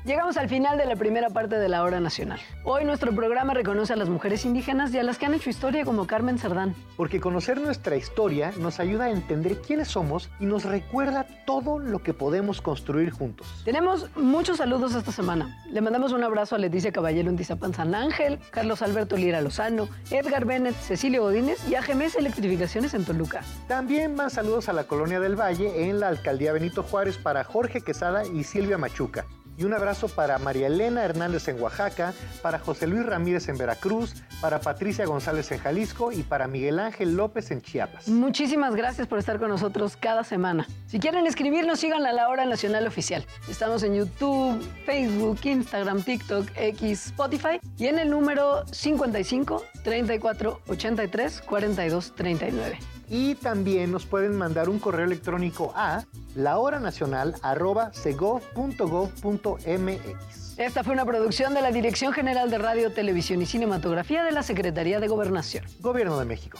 Llegamos al final de la primera parte de la Hora Nacional. Hoy nuestro programa reconoce a las mujeres indígenas y a las que han hecho historia como Carmen Cerdán. Porque conocer nuestra historia nos ayuda a entender quiénes somos y nos recuerda todo lo que podemos construir juntos. Tenemos muchos saludos esta semana. Le mandamos un abrazo a Leticia Caballero en Tizapán San Ángel, Carlos Alberto Lira Lozano, Edgar Bennett, Cecilio Godínez y a GMS Electrificaciones en Toluca. También van saludos a la Colonia del Valle en la Alcaldía Benito Juárez para Jorge Quesada y Silvia Machuca. Y un abrazo para María Elena Hernández en Oaxaca, para José Luis Ramírez en Veracruz, para Patricia González en Jalisco y para Miguel Ángel López en Chiapas. Muchísimas gracias por estar con nosotros cada semana. Si quieren escribirnos, sigan a La Hora Nacional Oficial. Estamos en YouTube, Facebook, Instagram, TikTok, X, Spotify y en el número 55 34 83 42 39. Y también nos pueden mandar un correo electrónico a lahoranacional@segov.gov.mx. Esta fue una producción de la Dirección General de Radio, Televisión y Cinematografía de la Secretaría de Gobernación. Gobierno de México.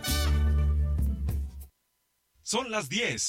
Son las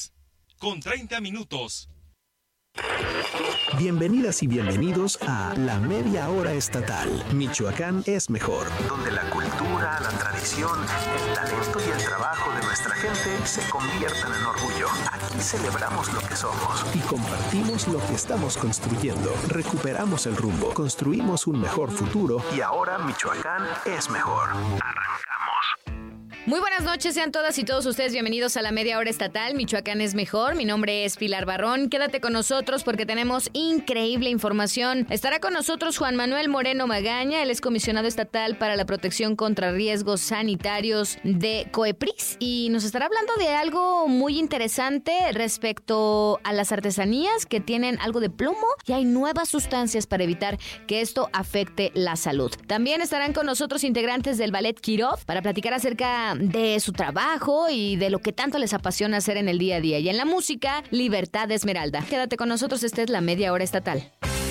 10:30. Bienvenidas y bienvenidos a La Media Hora Estatal. Michoacán es mejor. Donde la cultura, la tradición, el talento y el trabajo de nuestra gente se convierten en orgullo. Aquí celebramos lo que somos y compartimos lo que estamos construyendo. Recuperamos el rumbo, construimos un mejor futuro y ahora Michoacán es mejor. Arrancamos. Muy buenas noches, sean todas y todos ustedes bienvenidos a La Media Hora Estatal. Michoacán es mejor. Mi nombre es Pilar Barrón. Quédate con nosotros porque tenemos increíble información. Estará con nosotros Juan Manuel Moreno Magaña. Él es comisionado estatal para la protección contra riesgos sanitarios de COEPRIS y nos estará hablando de algo muy interesante respecto a las artesanías que tienen algo de plomo y hay nuevas sustancias para evitar que esto afecte la salud. También estarán con nosotros integrantes del Ballet Kirov para platicar acerca de su trabajo y de lo que tanto les apasiona hacer en el día a día. Y en la música, Libertad de Esmeralda. Quédate con nosotros, esta es La Media Hora Estatal.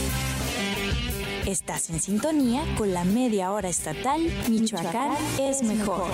Estás en sintonía con La Media Hora Estatal. Michoacán es mejor.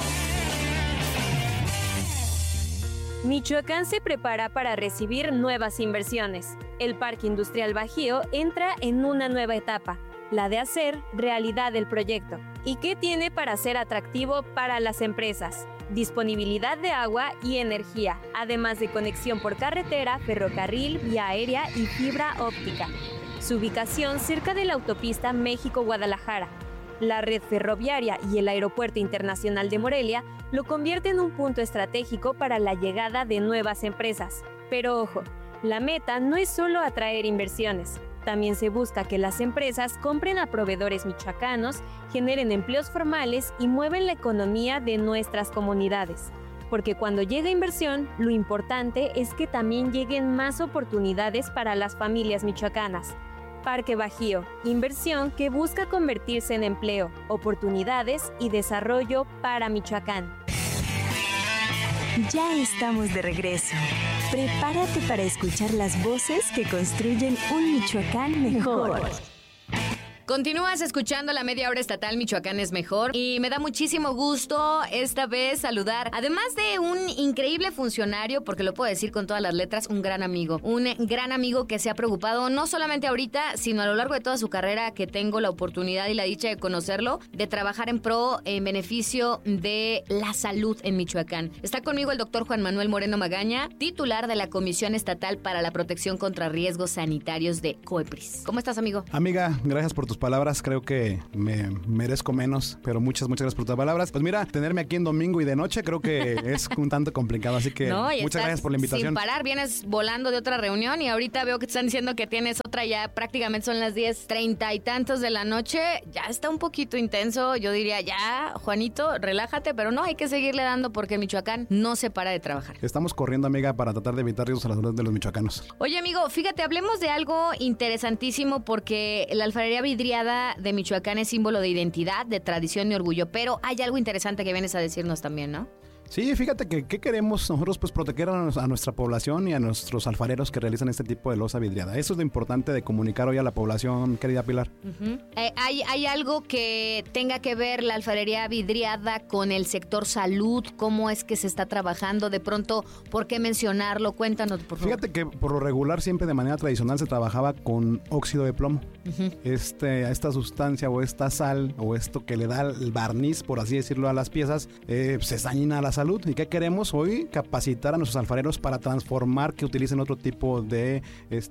Michoacán se prepara para recibir nuevas inversiones. El Parque Industrial Bajío entra en una nueva etapa, la de hacer realidad el proyecto. ¿Y qué tiene para ser atractivo para las empresas? Disponibilidad de agua y energía, además de conexión por carretera, ferrocarril, vía aérea y fibra óptica. Su ubicación cerca de la autopista México-Guadalajara. La red ferroviaria y el Aeropuerto Internacional de Morelia lo convierten en un punto estratégico para la llegada de nuevas empresas. Pero ojo, la meta no es solo atraer inversiones. También se busca que las empresas compren a proveedores michoacanos, generen empleos formales y mueven la economía de nuestras comunidades. Porque cuando llega inversión, lo importante es que también lleguen más oportunidades para las familias michoacanas. Parque Bajío, inversión que busca convertirse en empleo, oportunidades y desarrollo para Michoacán. Ya estamos de regreso. Prepárate para escuchar las voces que construyen un Michoacán mejor. Continúas escuchando La Media Hora Estatal. Michoacán es mejor y me da muchísimo gusto esta vez saludar, además de un increíble funcionario, porque lo puedo decir con todas las letras, un gran amigo que se ha preocupado no solamente ahorita, sino a lo largo de toda su carrera, que tengo la oportunidad y la dicha de conocerlo, de trabajar en beneficio de la salud en Michoacán. Está conmigo el doctor Juan Manuel Moreno Magaña, titular de la Comisión Estatal para la Protección contra Riesgos Sanitarios de COEPRIS. ¿Cómo estás, amigo? Amiga, gracias por tus palabras, creo que me merezco menos, pero muchas gracias por tus palabras. Pues mira, tenerme aquí en domingo y de noche creo que es un tanto complicado, así que muchas gracias por la invitación. Sin parar, vienes volando de otra reunión y ahorita veo que te están diciendo que tienes otra, ya prácticamente son las 10:30 y tantos de la noche, ya está un poquito intenso, yo diría ya, Juanito, relájate, pero no, hay que seguirle dando porque Michoacán no se para de trabajar. Estamos corriendo, amiga, para tratar de evitar riesgos a la salud de los michoacanos. Oye, amigo, fíjate, hablemos de algo interesantísimo porque la alfarería vidriada de Michoacán es símbolo de identidad, de tradición y orgullo, pero hay algo interesante que vienes a decirnos también, ¿no? Sí, fíjate que ¿qué queremos nosotros? Pues proteger a nuestra población y a nuestros alfareros que realizan este tipo de loza vidriada. Eso es lo importante de comunicar hoy a la población, querida Pilar. ¿Hay algo que tenga que ver la alfarería vidriada con el sector salud? ¿Cómo es que se está trabajando? De pronto, ¿por qué mencionarlo? Cuéntanos, por favor. Fíjate que por lo regular siempre de manera tradicional se trabajaba con óxido de plomo. Esta sustancia o esta sal o esto que le da el barniz, por así decirlo, a las piezas, se dañina a la salud. ¿Y qué queremos hoy? Capacitar a nuestros alfareros para transformar, que utilicen otro tipo de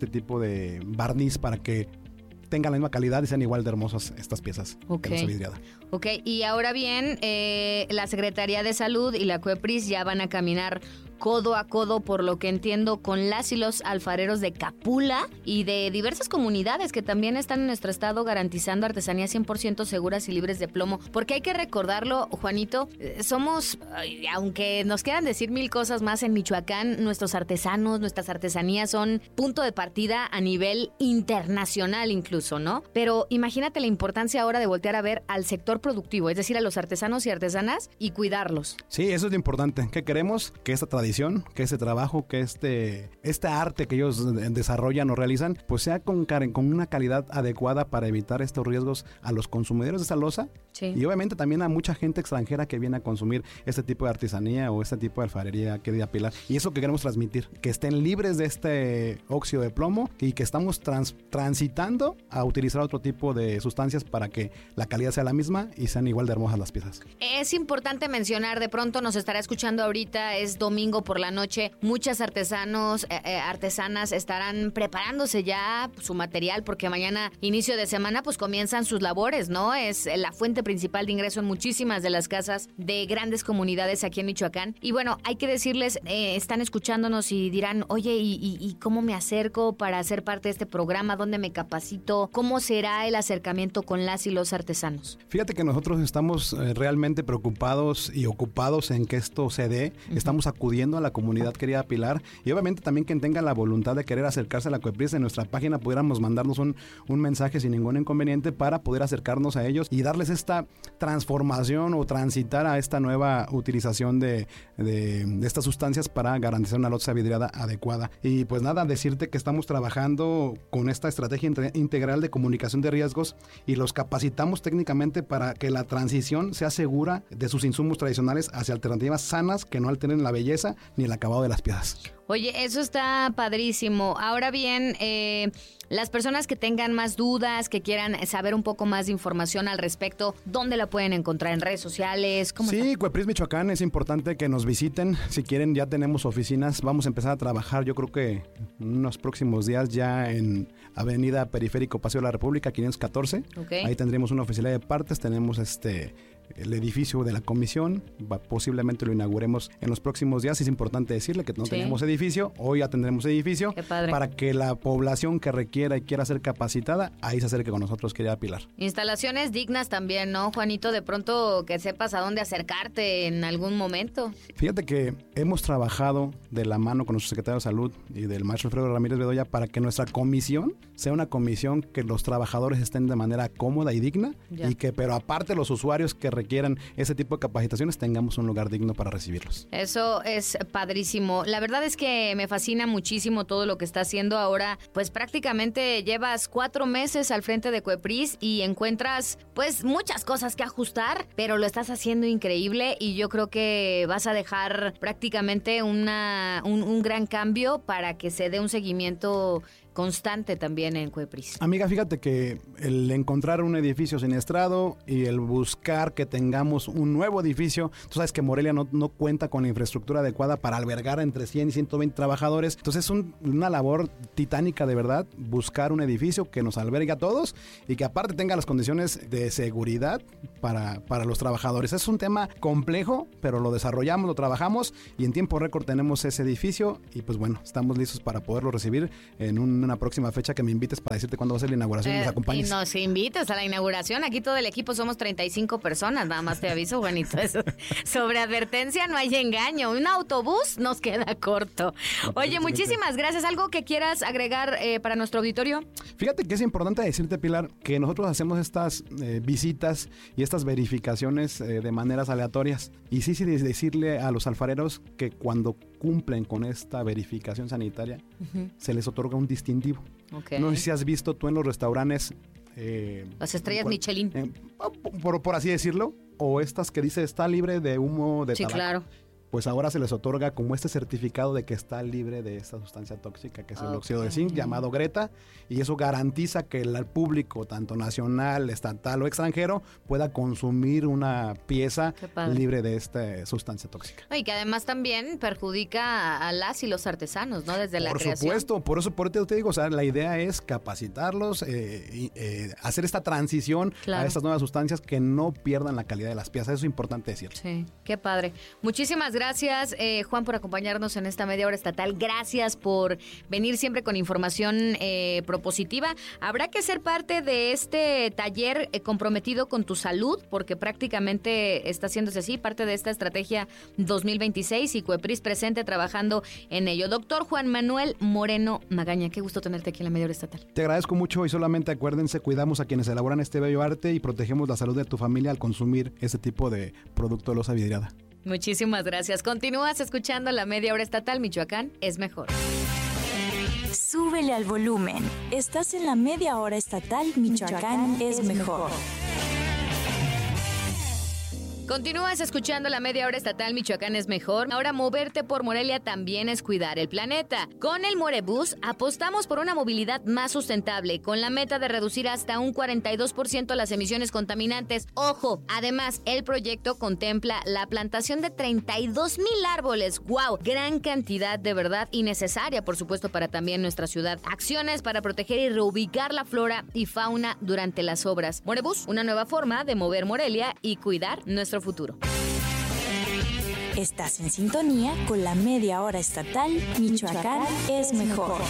barniz para que tengan la misma calidad y sean igual de hermosas estas piezas de loza vidriada. Ok, y ahora bien, la Secretaría de Salud y la COEPRIS ya van a caminar codo a codo, por lo que entiendo, con las y los alfareros de Capula y de diversas comunidades que también están en nuestro estado garantizando artesanías 100% seguras y libres de plomo. Porque hay que recordarlo, Juanito, somos, aunque nos quieran decir mil cosas más en Michoacán, nuestros artesanos, nuestras artesanías son punto de partida a nivel internacional incluso, ¿no? Pero imagínate la importancia ahora de voltear a ver al sector productivo, es decir, a los artesanos y artesanas y cuidarlos. Sí, eso es lo importante. ¿Qué queremos? Que esta tradición, que este trabajo, que este arte que ellos desarrollan o realizan, pues sea con una calidad adecuada para evitar estos riesgos a los consumidores de esta loza. Sí. Y obviamente también a mucha gente extranjera que viene a consumir este tipo de artesanía o este tipo de alfarería, querida Pilar. Y eso que queremos transmitir, que estén libres de este óxido de plomo y que estamos transitando a utilizar otro tipo de sustancias para que la calidad sea la misma y sean igual de hermosas las piezas. Es importante mencionar, de pronto nos estará escuchando ahorita, es domingo por la noche, muchas artesanas estarán preparándose ya su material porque mañana, inicio de semana, pues comienzan sus labores, ¿no? Es la fuente principal de ingreso en muchísimas de las casas de grandes comunidades aquí en Michoacán. Y bueno, hay que decirles, están escuchándonos y dirán, oye, ¿y cómo me acerco para ser parte de este programa? ¿Dónde me capacito? ¿Cómo será el acercamiento con las y los artesanos? Fíjate que nosotros estamos realmente preocupados y ocupados en que esto se dé. Estamos acudiendo a la comunidad, querida Pilar, y obviamente también quien tenga la voluntad de querer acercarse a la COEPRIS, en nuestra página pudiéramos mandarnos un mensaje sin ningún inconveniente para poder acercarnos a ellos y darles esta transformación o transitar a esta nueva utilización de estas sustancias para garantizar una loza vidriada adecuada. Y pues nada, decirte que estamos trabajando con esta estrategia integral de comunicación de riesgos y los capacitamos técnicamente para que la transición sea segura de sus insumos tradicionales hacia alternativas sanas que no alteren la belleza ni el acabado de las piezas. Oye, eso está padrísimo. Ahora bien, las personas que tengan más dudas, que quieran saber un poco más de información al respecto, ¿dónde la pueden encontrar? ¿En redes sociales? ¿Cómo sí, COEPRIS Michoacán, es importante que nos visiten. Si quieren, ya tenemos oficinas. Vamos a empezar a trabajar, yo creo que en unos próximos días ya en Avenida Periférico Paseo de la República, 514. Okay. Ahí tendremos una oficina de partes, tenemos el edificio de la comisión, posiblemente lo inauguremos en los próximos días. Es importante decirle que no tenemos edificio, hoy ya tendremos edificio para que la población que requiera y quiera ser capacitada, ahí se acerque con nosotros, querida Pilar. Instalaciones dignas también, ¿no, Juanito? De pronto que sepas a dónde acercarte en algún momento. Fíjate que hemos trabajado de la mano con nuestro secretario de Salud y del maestro Alfredo Ramírez Bedoya para que nuestra comisión sea una comisión que los trabajadores estén de manera cómoda y digna y que, pero aparte los usuarios que requieran ese tipo de capacitaciones tengamos un lugar digno para recibirlos. Eso es padrísimo. La verdad es que me fascina muchísimo todo lo que está haciendo ahora. Pues prácticamente llevas 4 meses al frente de COEPRIS y encuentras pues muchas cosas que ajustar, pero lo estás haciendo increíble y yo creo que vas a dejar prácticamente un gran cambio para que se dé un seguimiento constante también en COEPRIS. Amiga, fíjate que el encontrar un edificio siniestrado y el buscar que tengamos un nuevo edificio, tú sabes que Morelia no cuenta con la infraestructura adecuada para albergar entre 100 y 120 trabajadores, entonces es una labor titánica de verdad, buscar un edificio que nos albergue a todos y que aparte tenga las condiciones de seguridad para los trabajadores. Es un tema complejo, pero lo desarrollamos, lo trabajamos y en tiempo récord tenemos ese edificio y pues bueno, estamos listos para poderlo recibir en un una próxima fecha que me invites para decirte cuándo va a ser la inauguración y nos acompañes. Y nos invitas a la inauguración. Aquí todo el equipo somos 35 personas, nada más te aviso, Juanito. Eso. Sobre advertencia no hay engaño. Un autobús nos queda corto. Oye, muchísimas gracias. ¿Algo que quieras agregar para nuestro auditorio? Fíjate que es importante decirte, Pilar, que nosotros hacemos estas visitas y estas verificaciones de maneras aleatorias. Y sí, decirle a los alfareros que cuando cumplen con esta verificación sanitaria, se les otorga un distintivo. Okay. No sé si has visto tú en los restaurantes... las estrellas Michelin. Por así decirlo, o estas que dice está libre de humo de tabaco. Sí, claro. Pues ahora se les otorga como este certificado de que está libre de esta sustancia tóxica que es el óxido de zinc llamado Greta, y eso garantiza que el público, tanto nacional, estatal o extranjero, pueda consumir una pieza libre de esta sustancia tóxica. Y que además también perjudica a las y los artesanos, ¿no? Desde la creación. Por supuesto, por eso te digo, o sea, la idea es capacitarlos, hacer esta transición a estas nuevas sustancias que no pierdan la calidad de las piezas. Eso es importante decirlo. Sí, qué padre. Muchísimas gracias, Juan, por acompañarnos en esta media hora estatal. Gracias por venir siempre con información propositiva. Habrá que ser parte de este taller comprometido con tu salud, porque prácticamente está haciéndose así, parte de esta estrategia 2026 y COEPRIS presente trabajando en ello. Doctor Juan Manuel Moreno Magaña, qué gusto tenerte aquí en la media hora estatal. Te agradezco mucho y solamente acuérdense, cuidamos a quienes elaboran este bello arte y protegemos la salud de tu familia al consumir este tipo de producto de loza vidriada. Muchísimas gracias. Continúas escuchando la media hora estatal. Michoacán es mejor. Súbele al volumen. Estás en la media hora estatal. Michoacán es mejor. Continúas escuchando la media hora estatal. Michoacán es mejor. Ahora moverte por Morelia también es cuidar el planeta. Con el Morebús apostamos por una movilidad más sustentable, con la meta de reducir hasta un 42% las emisiones contaminantes. ¡Ojo! Además, el proyecto contempla la plantación de 32,000 árboles. ¡Wow! Gran cantidad, de verdad, y necesaria, por supuesto, para también nuestra ciudad. Acciones para proteger y reubicar la flora y fauna durante las obras. Morebús, una nueva forma de mover Morelia y cuidar nuestro futuro. Estás en sintonía con la media hora estatal. Michoacán es mejor.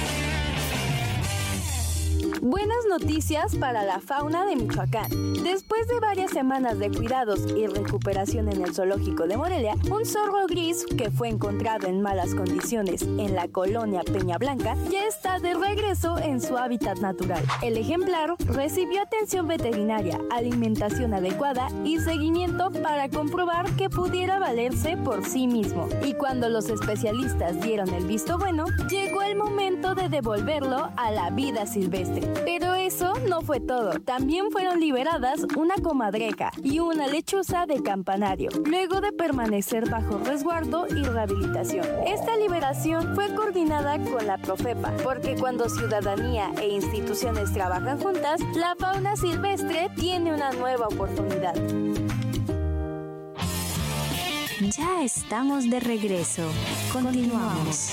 Buenas noticias para la fauna de Michoacán. Después de varias semanas de cuidados y recuperación en el zoológico de Morelia, un zorro gris que fue encontrado en malas condiciones en la colonia Peña Blanca ya está de regreso en su hábitat natural. El ejemplar recibió atención veterinaria, alimentación adecuada y seguimiento para comprobar que pudiera valerse por sí mismo. Y cuando los especialistas dieron el visto bueno, llegó el momento de devolverlo a la vida silvestre. Pero eso no fue todo. También fueron liberadas una comadreja y una lechuza de campanario, luego de permanecer bajo resguardo y rehabilitación. Esta liberación fue coordinada con la Profepa, porque cuando ciudadanía e instituciones trabajan juntas, la fauna silvestre tiene una nueva oportunidad. Ya estamos de regreso. Continuamos.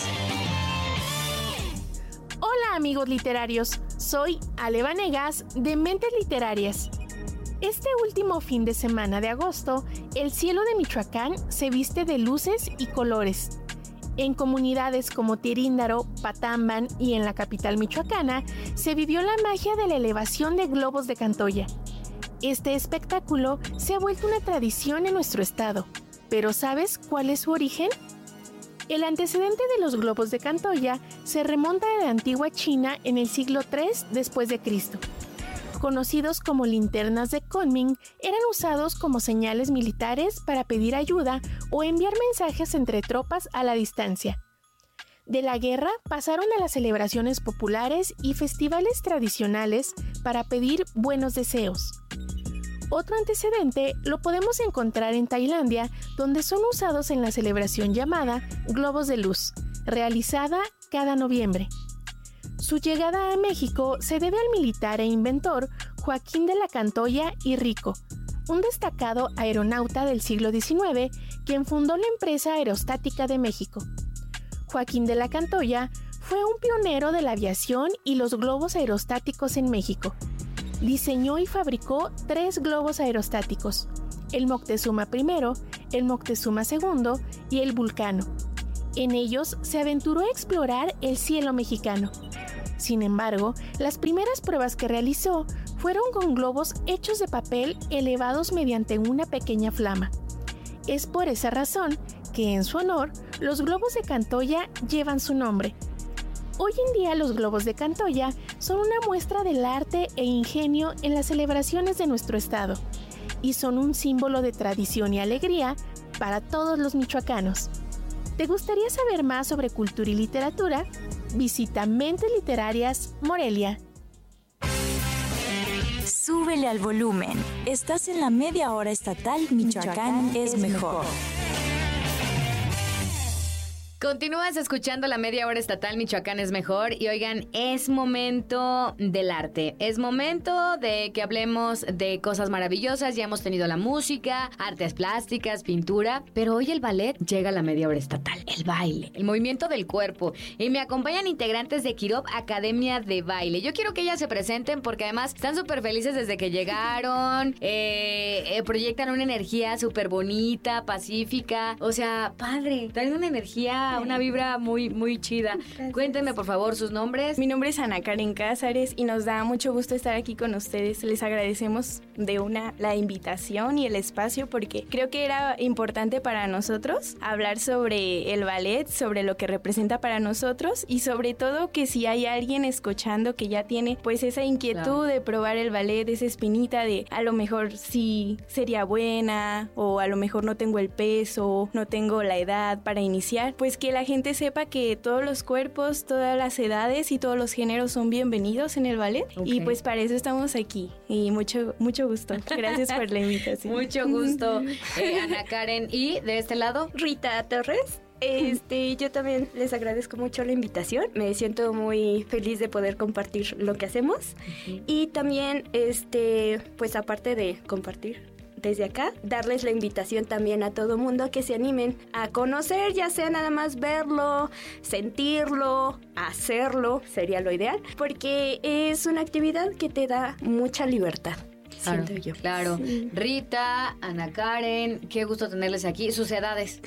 Hola amigos literarios, soy Ale Vanegas de Mentes Literarias. Este último fin de semana de agosto, el cielo de Michoacán se viste de luces y colores. En comunidades como Tiríndaro, Patamban y en la capital michoacana, se vivió la magia de la elevación de globos de Cantoya. Este espectáculo se ha vuelto una tradición en nuestro estado. ¿Pero sabes cuál es su origen? El antecedente de los globos de Cantoya se remonta a la antigua China en el siglo III después de Cristo. Conocidos como linternas de Kunming, eran usados como señales militares para pedir ayuda o enviar mensajes entre tropas a la distancia. De la guerra pasaron a las celebraciones populares y festivales tradicionales para pedir buenos deseos. Otro antecedente lo podemos encontrar en Tailandia, donde son usados en la celebración llamada Globos de Luz, realizada cada noviembre. Su llegada a México se debe al militar e inventor Joaquín de la Cantoya y Rico, un destacado aeronauta del siglo XIX, quien fundó la empresa aerostática de México. Joaquín de la Cantoya fue un pionero de la aviación y los globos aerostáticos en México. Diseñó y fabricó 3 globos aerostáticos, el Moctezuma I, el Moctezuma II y el Vulcano. En ellos se aventuró a explorar el cielo mexicano. Sin embargo, las primeras pruebas que realizó fueron con globos hechos de papel elevados mediante una pequeña flama. Es por esa razón que en su honor, los globos de Cantoya llevan su nombre. Hoy en día los globos de Cantoya son una muestra del arte e ingenio en las celebraciones de nuestro estado y son un símbolo de tradición y alegría para todos los michoacanos. ¿Te gustaría saber más sobre cultura y literatura? Visita Mentes Literarias Morelia. Súbele al volumen. Estás en la media hora estatal Michoacán es mejor. Continúas escuchando la media hora estatal Michoacán es mejor y oigan, es momento del arte, es momento de que hablemos de cosas maravillosas. Ya hemos tenido la música, artes plásticas, pintura, pero hoy el ballet llega a la media hora estatal, el baile, el movimiento del cuerpo, y me acompañan integrantes de Kirov Academia de Baile. Yo quiero que ellas se presenten porque además están súper felices desde que llegaron, proyectan una energía súper bonita, pacífica, o sea, padre, traen una energía, una vibra muy, muy chida. Gracias. Cuéntenme, por favor, sus nombres. Mi nombre es Ana Karen Cázares y nos da mucho gusto estar aquí con ustedes. Les agradecemos la invitación y el espacio porque creo que era importante para nosotros hablar sobre el ballet, sobre lo que representa para nosotros y sobre todo que si hay alguien escuchando que ya tiene pues esa inquietud de probar el ballet, esa espinita de a lo mejor sí sería buena o a lo mejor no tengo el peso, no tengo la edad para iniciar, pues que la gente sepa que todos los cuerpos, todas las edades y todos los géneros son bienvenidos en el ballet. Okay. Y pues para eso estamos aquí y mucho gusto. Gracias por la invitación. Mucho gusto, Ana Karen. Y de este lado, Rita Torres. Yo también les agradezco mucho la invitación. Me siento muy feliz de poder compartir lo que hacemos. Uh-huh. Y también, pues aparte de compartir desde acá, darles la invitación también a todo mundo que se animen a conocer, ya sea nada más verlo, sentirlo, hacerlo, sería lo ideal, porque es una actividad que te da mucha libertad. Claro, siento yo. Claro. Sí. Rita, Ana Karen, qué gusto tenerles aquí. ¿Sus edades?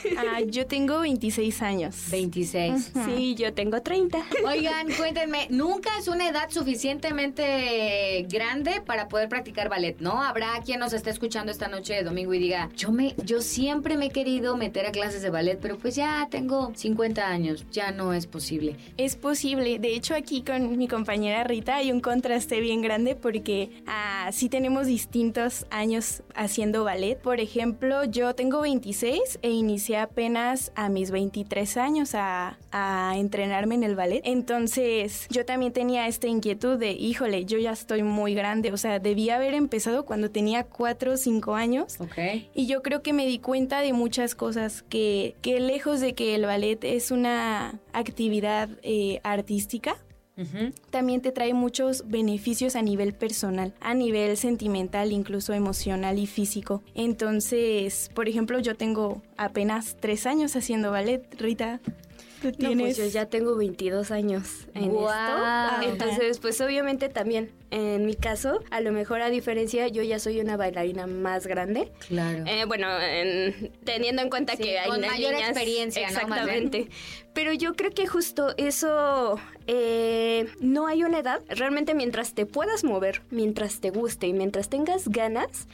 Yo tengo 26 años. 26. Uh-huh. Sí, yo tengo 30. Oigan, cuéntenme, nunca es una edad suficientemente grande para poder practicar ballet, ¿no? Habrá quien nos esté escuchando esta noche de domingo y diga, yo siempre me he querido meter a clases de ballet, pero pues ya tengo 50 años, ya no es posible. Es posible. De hecho, aquí con mi compañera Rita hay un contraste bien grande porque sí tenemos distintos años haciendo ballet. Por ejemplo, yo tengo 26 e inicié apenas a mis 23 años a entrenarme en el ballet. Entonces, yo también tenía esta inquietud de, híjole, yo ya estoy muy grande. O sea, debía haber empezado cuando tenía 4 o 5 años. Okay. Y yo creo que me di cuenta de muchas cosas que lejos de que el ballet es una actividad artística, uh-huh, también te trae muchos beneficios a nivel personal, a nivel sentimental, incluso emocional y físico. Entonces, por ejemplo, yo tengo apenas 3 años haciendo ballet. Rita, ¿tú tienes? No, pues yo ya tengo 22 años en esto. Entonces, pues obviamente también, en mi caso, a lo mejor a diferencia, yo ya soy una bailarina más grande. Claro. Teniendo en cuenta que hay con mayor niñas, experiencia, exactamente. ¿No? Pero yo creo que justo eso, no hay una edad. Realmente mientras te puedas mover, mientras te guste y mientras tengas ganas,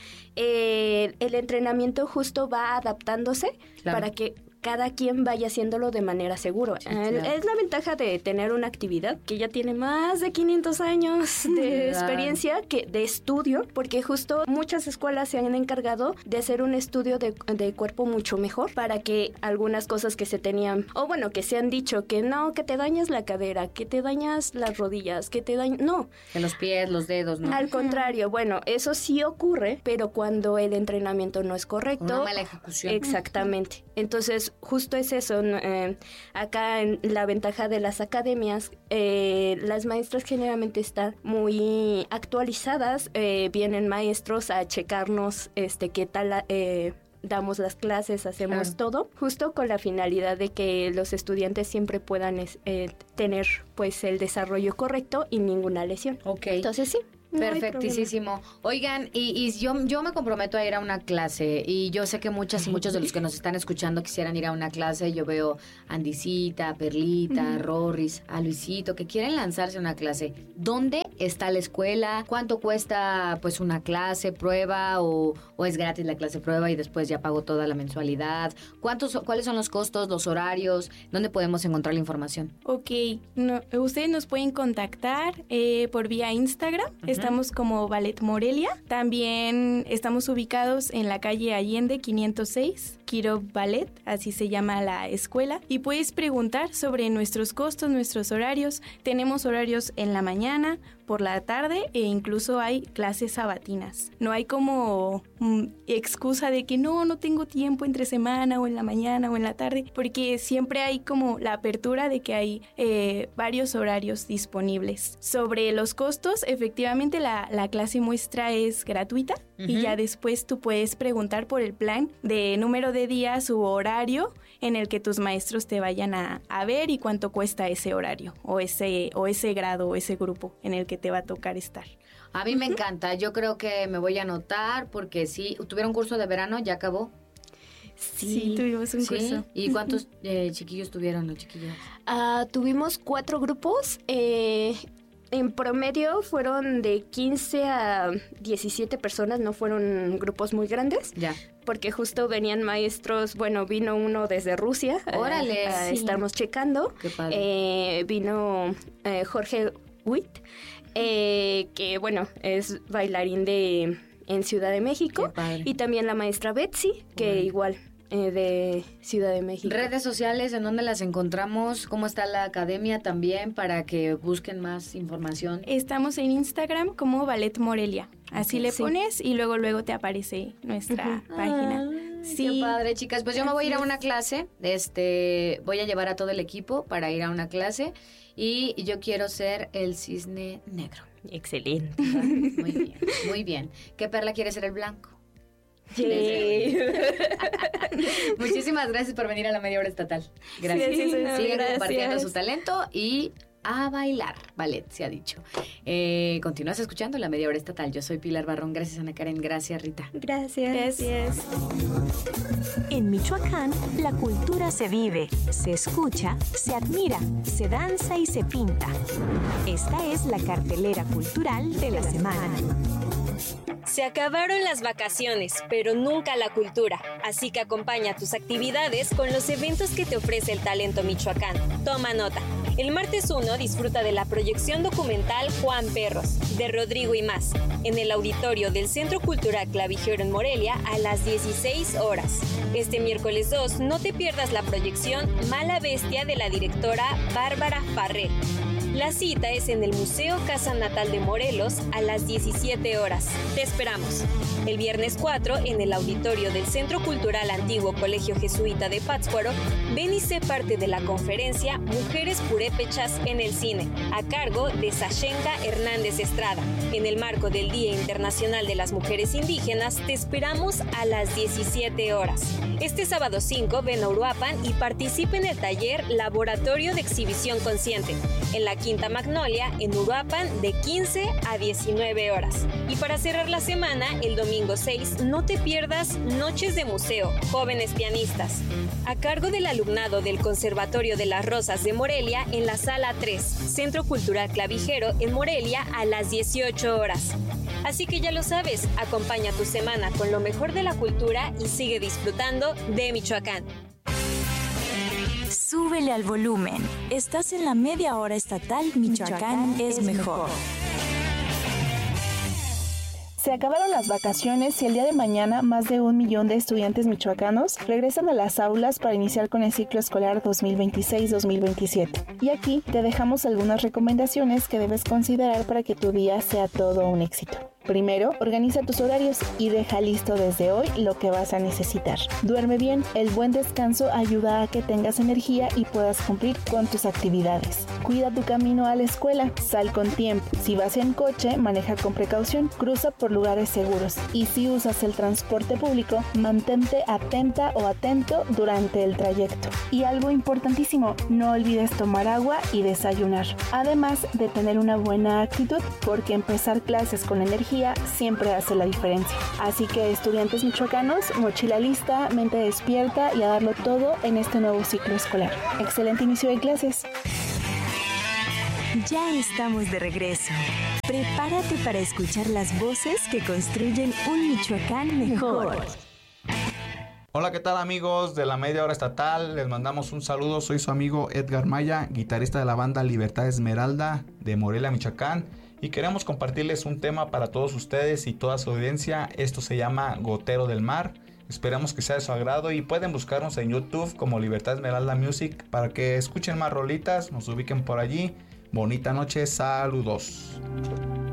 el entrenamiento justo va adaptándose, claro, para que cada quien vaya haciéndolo de manera segura. Sí, claro. Es la ventaja de tener una actividad que ya tiene más de 500 años de experiencia, de estudio, porque justo muchas escuelas se han encargado de hacer un estudio de cuerpo mucho mejor para que algunas cosas que se tenían, o bueno, que se han dicho que no, que te dañas la cadera, que te dañas las rodillas, que te dañas... No. Que los pies, los dedos, ¿no? Al contrario, bueno, eso sí ocurre, pero cuando el entrenamiento no es correcto... Una mala ejecución. Exactamente. Entonces, justo es eso. Acá en la ventaja de las academias, las maestras generalmente están muy actualizadas, vienen maestros a checarnos qué tal damos las clases, hacemos, claro, todo, justo con la finalidad de que los estudiantes siempre puedan tener pues el desarrollo correcto y ninguna lesión. Okay. Entonces sí. Perfectísimo. Oigan, y yo me comprometo a ir a una clase y yo sé que muchas y muchos de los que nos están escuchando quisieran ir a una clase. Yo veo a Andicita, a Perlita, a Rorris, a Luisito, que quieren lanzarse a una clase. ¿Dónde está la escuela? ¿Cuánto cuesta pues una clase, prueba o es gratis la clase prueba y después ya pago toda la mensualidad? ¿Cuáles son los costos, los horarios? ¿Dónde podemos encontrar la información? Ok, ustedes nos pueden contactar por vía Instagram. Estamos como Ballet Morelia. También estamos ubicados en la calle Allende 506, Kirov Ballet, así se llama la escuela. Y puedes preguntar sobre nuestros costos, nuestros horarios. Tenemos horarios en la mañana, por la tarde e incluso hay clases sabatinas. No hay como excusa de que no tengo tiempo entre semana o en la mañana o en la tarde, porque siempre hay como la apertura de que hay varios horarios disponibles. Sobre los costos, efectivamente la clase muestra es gratuita y ya después tú puedes preguntar por el plan de número de días u horario en el que tus maestros te vayan a ver y cuánto cuesta ese horario o ese grado o ese grupo en el que te va a tocar estar. A mí me encanta, yo creo que me voy a anotar porque sí, ¿tuvieron curso de verano? ¿Ya acabó? Sí, tuvimos un curso. ¿Y cuántos chiquillos tuvieron o chiquillas? Tuvimos 4 grupos. En promedio fueron de 15 a 17 personas, no fueron grupos muy grandes. Ya. Porque justo venían maestros, vino uno desde Rusia. ¡Órale! Estamos checando. ¡Qué padre! Vino Jorge Witt, que es bailarín en Ciudad de México. Y también la maestra Betsy, que igual de Ciudad de México. Redes sociales, ¿en dónde las encontramos? ¿Cómo está la academia también para que busquen más información? Estamos en Instagram como Ballet Morelia. Así le pones y luego te aparece nuestra página. Sí. Qué padre, chicas. Pues yo me voy a ir a una clase. Voy a llevar a todo el equipo para ir a una clase y yo quiero ser el cisne negro. Excelente. Muy bien, muy bien. ¿Qué Perla quiere ser el blanco? Muchísimas gracias por venir a la Media Hora Estatal. Gracias. Sigan compartiendo su talento y a bailar ballet, se ha dicho. Continúas escuchando la Media Hora Estatal. Yo soy Pilar Barrón. Gracias, Ana Karen. Gracias, Rita. Gracias. En Michoacán, la cultura se vive, se escucha, se admira, se danza y se pinta. Esta es la cartelera cultural de la semana. Se acabaron las vacaciones, pero nunca la cultura. Así que acompaña tus actividades con los eventos que te ofrece el talento Michoacán. Toma nota. El martes 1 disfruta de la proyección documental Juan Perros, de Rodrigo y más, en el auditorio del Centro Cultural Clavijero en Morelia a las 16 horas. Este miércoles 2 no te pierdas la proyección Mala Bestia de la directora Bárbara Farrell. La cita es en el Museo Casa Natal de Morelos a las 17 horas. Te esperamos. El viernes 4, en el auditorio del Centro Cultural Antiguo Colegio Jesuita de Pátzcuaro, ven y sé parte de la conferencia Mujeres Purépechas en el Cine, a cargo de Sashenka Hernández Estrada. En el marco del Día Internacional de las Mujeres Indígenas, te esperamos a las 17 horas. Este sábado 5, ven a Uruapan y participa en el taller Laboratorio de Exhibición Consciente, en la Quinta Magnolia, en Uruapan, de 15 a 19 horas. Y para cerrar la semana, el domingo 6, no te pierdas Noches de Museo, Jóvenes Pianistas, a cargo del alumnado del Conservatorio de las Rosas de Morelia en la Sala 3, Centro Cultural Clavijero en Morelia a las 18 horas. Así que ya lo sabes, acompaña tu semana con lo mejor de la cultura y sigue disfrutando de Michoacán. Súbele al volumen. Estás en la Media Hora Estatal Michoacán es mejor. Se acabaron las vacaciones y el día de mañana más de 1 millón de estudiantes michoacanos regresan a las aulas para iniciar con el ciclo escolar 2026-2027. Y aquí te dejamos algunas recomendaciones que debes considerar para que tu día sea todo un éxito. Primero, organiza tus horarios y deja listo desde hoy lo que vas a necesitar. Duerme bien, el buen descanso ayuda a que tengas energía y puedas cumplir con tus actividades. Cuida tu camino a la escuela, sal con tiempo. Si vas en coche, maneja con precaución, cruza por lugares seguros. Y si usas el transporte público, mantente atenta o atento durante el trayecto. Y algo importantísimo, no olvides tomar agua y desayunar. Además de tener una buena actitud, porque empezar clases con energía siempre hace la diferencia. Así que estudiantes michoacanos, mochila lista, mente despierta y a darlo todo en este nuevo ciclo escolar. Excelente inicio de clases. Ya estamos de regreso. Prepárate para escuchar las voces que construyen un Michoacán mejor. Hola, ¿qué tal amigos de la Media Hora Estatal? Les mandamos un saludo, soy su amigo Edgar Maya, guitarrista de la banda Libertad Esmeralda de Morelia, Michoacán. Y queremos compartirles un tema para todos ustedes y toda su audiencia. Esto se llama Gotero del Mar. Esperamos que sea de su agrado y pueden buscarnos en YouTube como Libertad Esmeralda Music para que escuchen más rolitas, nos ubiquen por allí. Bonita noche, saludos.